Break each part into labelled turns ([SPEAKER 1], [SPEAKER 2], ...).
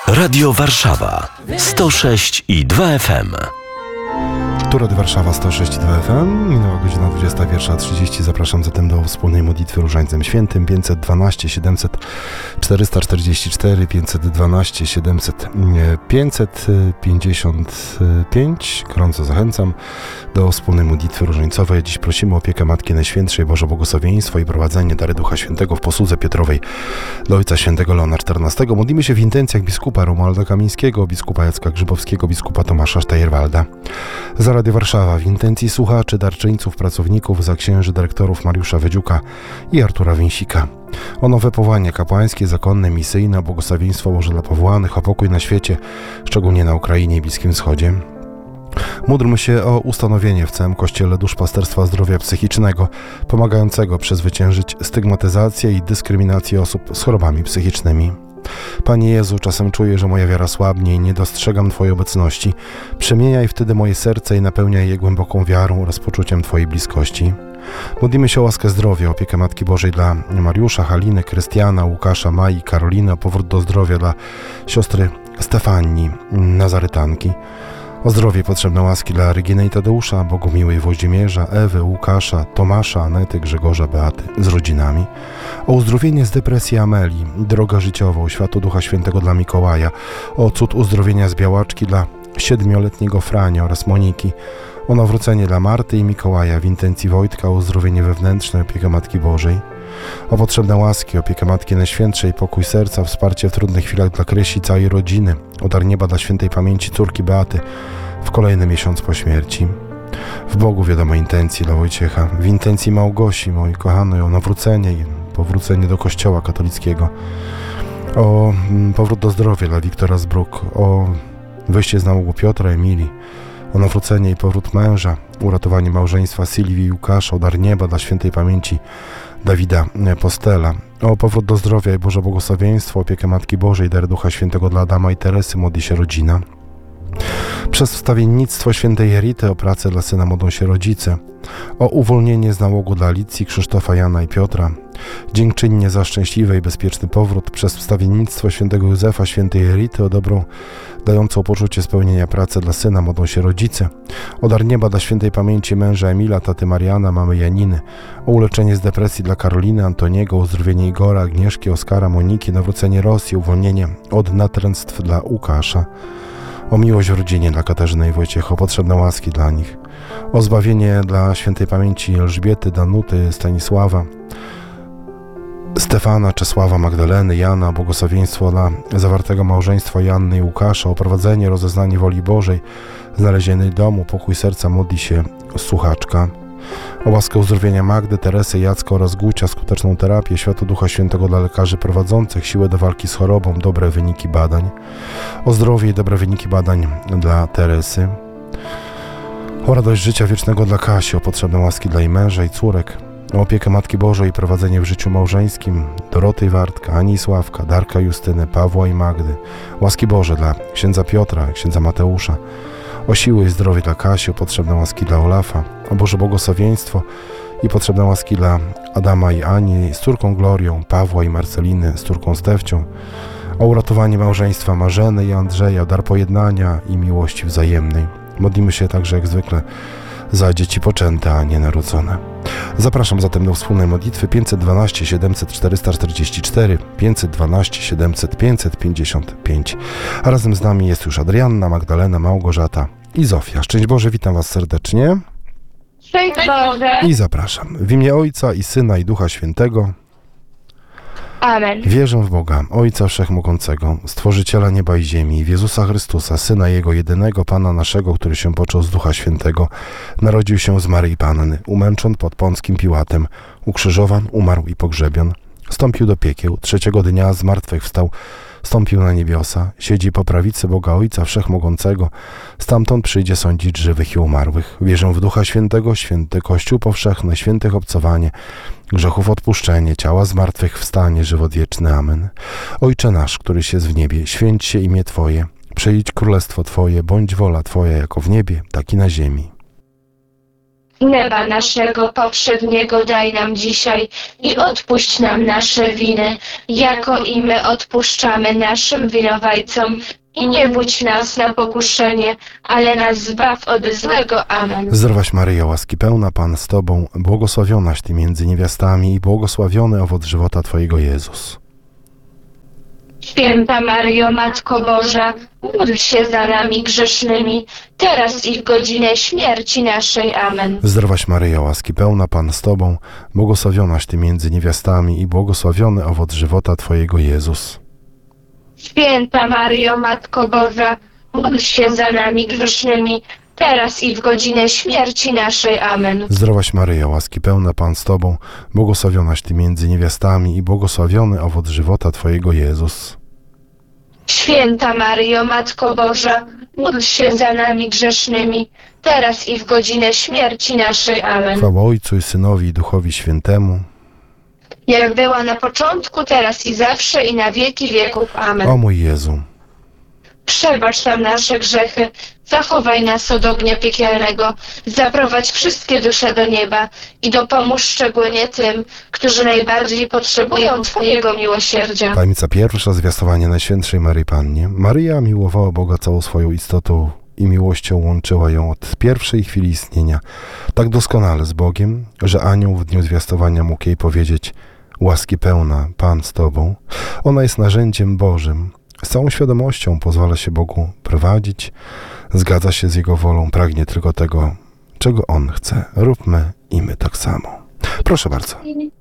[SPEAKER 1] Radio Warszawa 106 i 2 FM.
[SPEAKER 2] Tu Radio Warszawa 106,2 FM, minęła godzina 21:30. Zapraszam zatem do wspólnej modlitwy Różańcem Świętym 512 700 444 512 700 555. Gorąco zachęcam do wspólnej modlitwy różańcowej. Dziś prosimy o opiekę Matki Najświętszej, Boże błogosławieństwo i prowadzenie dary Ducha Świętego w posłudze Piotrowej do Ojca Świętego Leona XIV. Modlimy się w intencjach biskupa Romualda Kamińskiego, biskupa Jacka Grzybowskiego, biskupa Tomasza Sztajerwalda. Za Radio Warszawa w intencji słuchaczy, darczyńców, pracowników, za księży dyrektorów Mariusza Wedziuka i Artura Więsika. O nowe powołanie kapłańskie, zakonne, misyjne, o błogosławieństwo Boże dla powołanych, o pokój na świecie, szczególnie na Ukrainie i Bliskim Wschodzie. Módlmy się o ustanowienie w całym Kościele duszpasterstwa zdrowia psychicznego, pomagającego przezwyciężyć stygmatyzację i dyskryminację osób z chorobami psychicznymi. Panie Jezu, czasem czuję, że moja wiara słabnie i nie dostrzegam Twojej obecności. Przemieniaj wtedy moje serce i napełniaj je głęboką wiarą oraz poczuciem Twojej bliskości. Modlimy się o łaskę zdrowia, opiekę Matki Bożej dla Mariusza, Haliny, Krystiana, Łukasza, Mai, Karoliny, o powrót do zdrowia dla siostry Stefanii, Nazarytanki. O zdrowie potrzebne łaski dla Reginy i Tadeusza, Bogumiły i Włodzimierza, Ewy, Łukasza, Tomasza, Anety, Grzegorza, Beaty z rodzinami. O uzdrowienie z depresji Amelii, droga życiowa, o światło Ducha Świętego dla Mikołaja, o cud uzdrowienia z białaczki dla 7-letniego Frania oraz Moniki, o nawrócenie dla Marty i Mikołaja w intencji Wojtka, o uzdrowienie wewnętrzne, opiekę Matki Bożej, o potrzebne łaski, opiekę Matki Najświętszej, pokój serca, wsparcie w trudnych chwilach dla Krysi i całej rodziny, o dar nieba dla świętej pamięci córki Beaty w kolejny miesiąc po śmierci. W Bogu wiadomo intencji dla Wojciecha, w intencji Małgosi, mojej kochanej, o nawrócenie i powrócenie do Kościoła katolickiego, o powrót do zdrowia dla Wiktora Zbruk, o wyjście z nałogu Piotra, Emilii, o nawrócenie i powrót męża, uratowanie małżeństwa Sylwii i Łukasza, o dar nieba dla świętej pamięci Dawida Postela, o powrót do zdrowia i Boże błogosławieństwo, opiekę Matki Bożej, dar Ducha Świętego dla Adama i Teresy, modli się rodzina. Przez wstawiennictwo świętej Jerity, o pracę dla syna modlą się rodzice, o uwolnienie z nałogu dla Alicji, Krzysztofa, Jana i Piotra, dziękczynnie za szczęśliwy i bezpieczny powrót. Przez wstawiennictwo świętego Józefa, świętej Jerity, o dobrą, dającą poczucie spełnienia pracy dla syna modlą się rodzice, o dar nieba dla świętej pamięci męża Emila, taty Mariana, mamy Janiny, o uleczenie z depresji dla Karoliny, Antoniego, uzdrowienie Igora, Agnieszki, Oskara, Moniki, nawrócenie Rosji, uwolnienie od natręctw dla Łukasza, o miłość w rodzinie dla Katarzyny i Wojciecha, o potrzebne łaski dla nich, o zbawienie dla świętej pamięci Elżbiety, Danuty, Stanisława, Stefana, Czesława, Magdaleny, Jana, błogosławieństwo dla zawartego małżeństwa Janny i Łukasza, o prowadzenie, rozeznanie woli Bożej, znalezienie domu, pokój serca, modli się słuchaczka, o łaskę uzdrowienia Magdy, Teresy, Jacka oraz Gucia, skuteczną terapię, światło Ducha Świętego dla lekarzy prowadzących, siłę do walki z chorobą, dobre wyniki badań, o zdrowie i dobre wyniki badań dla Teresy, o radość życia wiecznego dla Kasi, o potrzebne łaski dla jej męża i córek, o opiekę Matki Bożej i prowadzenie w życiu małżeńskim Doroty i Wartka, Ani i Sławka, Darka i Justyny, Pawła i Magdy, łaski Boże dla księdza Piotra, księdza Mateusza, o siłę i zdrowie dla Kasi, o potrzebne łaski dla Olafa, o Boże błogosławieństwo i potrzebne łaski dla Adama i Ani z córką Glorią, Pawła i Marceliny z córką Stefcią, o uratowanie małżeństwa Marzeny i Andrzeja, o dar pojednania i miłości wzajemnej. Modlimy się także jak zwykle za dzieci poczęte, a nie narodzone. Zapraszam zatem do wspólnej modlitwy 512 700 444, 512 700 555. A razem z nami jest już Adrianna, Magdalena, Małgorzata i Zofia. Szczęść Boże, witam Was serdecznie.
[SPEAKER 3] Szczęść Boże.
[SPEAKER 2] I zapraszam. W imię Ojca i Syna i Ducha Świętego.
[SPEAKER 3] Amen.
[SPEAKER 2] Wierzę w Boga, Ojca Wszechmogącego, Stworzyciela nieba i ziemi, i w Jezusa Chrystusa, Syna Jego jedynego, Pana naszego, który się począł z Ducha Świętego, narodził się z Maryi Panny, umęczon pod Pąckim Piłatem, ukrzyżowan, umarł i pogrzebion, wstąpił do piekieł, trzeciego dnia zmartwychwstał, wstąpił na niebiosa, siedzi po prawicy Boga Ojca Wszechmogącego, stamtąd przyjdzie sądzić żywych i umarłych. Wierzę w Ducha Świętego, święty Kościół powszechny, świętych obcowanie, grzechów odpuszczenie, ciała zmartwychwstanie, żywot wieczny. Amen. Ojcze nasz, któryś jest w niebie, święć się imię Twoje, przyjdź królestwo Twoje, bądź wola Twoja jako w niebie, tak i na ziemi.
[SPEAKER 3] Chleba naszego poprzedniego daj nam dzisiaj i odpuść nam nasze winy, jako i my odpuszczamy naszym winowajcom. I nie budź nas na pokuszenie, ale nas zbaw od złego. Amen.
[SPEAKER 2] Zdrowaś Maryjo, łaski pełna, Pan z Tobą, błogosławionaś Ty między niewiastami i błogosławiony owoc żywota Twojego Jezus.
[SPEAKER 3] Święta Maryjo, Matko Boża, módl się za nami grzesznymi, teraz i w godzinę śmierci naszej. Amen.
[SPEAKER 2] Zdrowaś Maryjo, łaski pełna, Pan z Tobą, błogosławionaś Ty między niewiastami i błogosławiony owoc żywota Twojego Jezus.
[SPEAKER 3] Święta Maryjo, Matko Boża, módl się za nami grzesznymi, teraz i w godzinę śmierci naszej. Amen.
[SPEAKER 2] Zdrowaś Maryjo, łaski pełna, Pan z Tobą, błogosławionaś Ty między niewiastami i błogosławiony owoc żywota Twojego Jezus.
[SPEAKER 3] Święta Maryjo, Matko Boża, módl się za nami grzesznymi, teraz i w godzinę śmierci naszej. Amen.
[SPEAKER 2] Chwała Ojcu i Synowi i Duchowi Świętemu.
[SPEAKER 3] Jak była na początku, teraz i zawsze, i na wieki wieków. Amen.
[SPEAKER 2] O mój Jezu,
[SPEAKER 3] Przebacz nam nasze grzechy, zachowaj nas od ognia piekielnego, zaprowadź wszystkie dusze do nieba i dopomóż szczególnie tym, którzy najbardziej potrzebują Twojego miłosierdzia.
[SPEAKER 2] tajemnica pierwsza, zwiastowanie Najświętszej Maryi Pannie. Maryja miłowała Boga całą swoją istotą i miłością łączyła ją od pierwszej chwili istnienia, tak doskonale z Bogiem, że anioł w dniu zwiastowania mógł jej powiedzieć: łaski pełna, Pan z Tobą. Ona jest narzędziem Bożym. Z całą świadomością pozwala się Bogu prowadzić, zgadza się z Jego wolą, pragnie tylko tego, czego On chce. Róbmy i my tak samo. Proszę bardzo.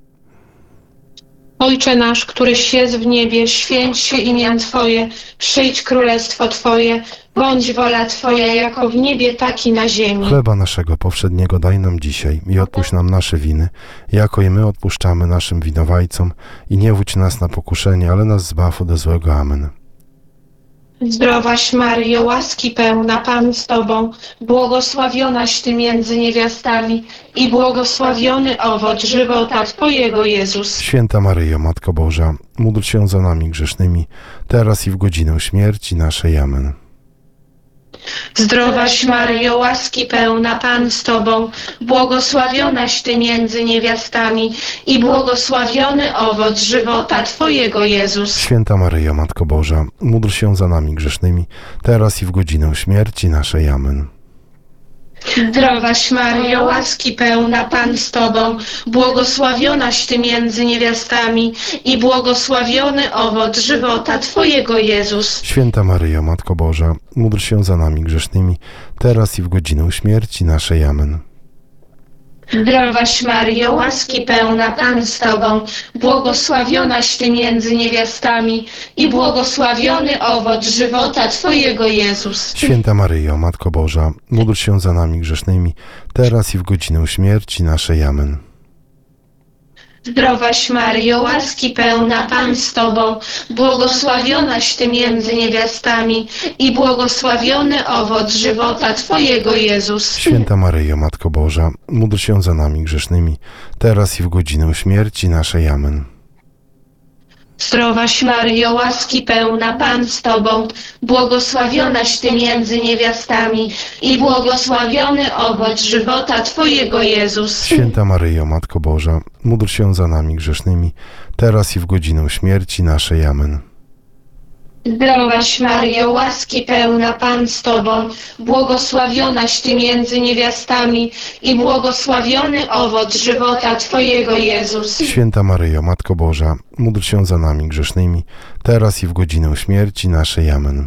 [SPEAKER 4] Ojcze nasz, któryś jest w niebie, święć się imię Twoje, przyjdź królestwo Twoje, bądź wola Twoja jako w niebie, tak i na ziemi.
[SPEAKER 2] Chleba naszego powszedniego daj nam dzisiaj i odpuść nam nasze winy, jako i my odpuszczamy naszym winowajcom, i nie wódź nas na pokuszenie, ale nas zbaw ode złego. Amen.
[SPEAKER 4] Zdrowaś Maryjo, łaski pełna, Pan z Tobą, błogosławionaś Ty między niewiastami i błogosławiony owoc żywota Twojego Jezus.
[SPEAKER 2] Święta Maryjo, Matko Boża, módl się za nami grzesznymi, teraz i w godzinę śmierci naszej. Amen.
[SPEAKER 4] Zdrowaś Maryjo, łaski pełna, Pan z Tobą, błogosławionaś Ty między niewiastami i błogosławiony owoc żywota Twojego Jezus.
[SPEAKER 2] Święta Maryjo, Matko Boża, módl się za nami grzesznymi, teraz i w godzinę śmierci naszej. Amen.
[SPEAKER 4] Zdrowaś Maryjo, łaski pełna, Pan z Tobą, błogosławionaś Ty między niewiastami i błogosławiony owoc żywota Twojego Jezus.
[SPEAKER 2] Święta Maryjo, Matko Boża, módl się za nami grzesznymi, teraz i w godzinę śmierci naszej. Amen.
[SPEAKER 4] Zdrowaś Maryjo, łaski pełna, Pan z Tobą, błogosławionaś Ty między niewiastami i błogosławiony owoc żywota Twojego Jezus.
[SPEAKER 2] Święta Maryjo, Matko Boża, módl się za nami grzesznymi, teraz i w godzinę śmierci naszej. Amen.
[SPEAKER 4] Zdrowaś Maryjo, łaski pełna, Pan z Tobą, błogosławionaś Ty między niewiastami i błogosławiony owoc żywota Twojego Jezus.
[SPEAKER 2] Święta Maryjo, Matko Boża, módl się za nami grzesznymi, teraz i w godzinę śmierci naszej. Amen.
[SPEAKER 4] Zdrowaś Maryjo, łaski pełna, Pan z Tobą, błogosławionaś Ty między niewiastami i błogosławiony owoc żywota Twojego Jezus.
[SPEAKER 2] Święta Maryjo, Matko Boża, módl się za nami grzesznymi, teraz i w godzinę śmierci naszej. Amen.
[SPEAKER 4] Zdrowaś Maryjo, łaski pełna, Pan z Tobą, błogosławionaś Ty między niewiastami i błogosławiony owoc żywota Twojego Jezus.
[SPEAKER 2] Święta Maryjo, Matko Boża, módl się za nami grzesznymi, teraz i w godzinę śmierci naszej. Amen.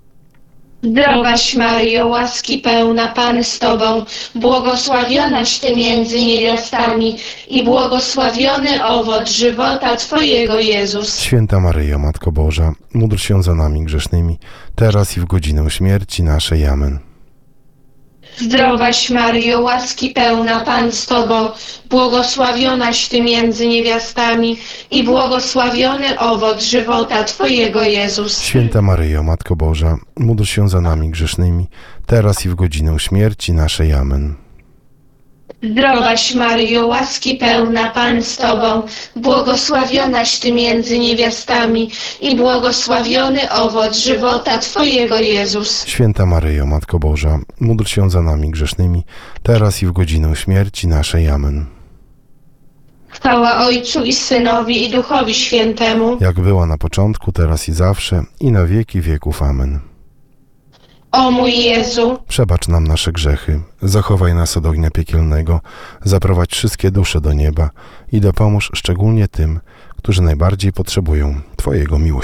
[SPEAKER 4] Zdrowaś Maryjo, łaski pełna, Pan z Tobą, błogosławionaś Ty między niewiastami i błogosławiony owoc żywota Twojego Jezus.
[SPEAKER 2] Święta Maryjo, Matko Boża, módl się za nami grzesznymi, teraz i w godzinę śmierci naszej. Amen.
[SPEAKER 4] Zdrowaś Maryjo, łaski pełna, Pan z Tobą, błogosławionaś Ty między niewiastami i błogosławiony owoc żywota Twojego Jezus.
[SPEAKER 2] Święta Maryjo, Matko Boża, módl się za nami grzesznymi, teraz i w godzinę śmierci naszej. Amen.
[SPEAKER 4] Zdrowaś Maryjo, łaski pełna, Pan z Tobą, błogosławionaś Ty między niewiastami i błogosławiony owoc żywota Twojego Jezus.
[SPEAKER 2] Święta Maryjo, Matko Boża, módl się za nami grzesznymi, teraz i w godzinę śmierci naszej. Amen.
[SPEAKER 4] Chwała Ojcu i Synowi i Duchowi Świętemu.
[SPEAKER 2] Jak była na początku, teraz i zawsze, i na wieki wieków. Amen.
[SPEAKER 4] O mój Jezu,
[SPEAKER 2] Przebacz nam nasze grzechy, zachowaj nas od ognia piekielnego, zaprowadź wszystkie dusze do nieba i dopomóż szczególnie tym, którzy najbardziej potrzebują Twojego miłosierdzia.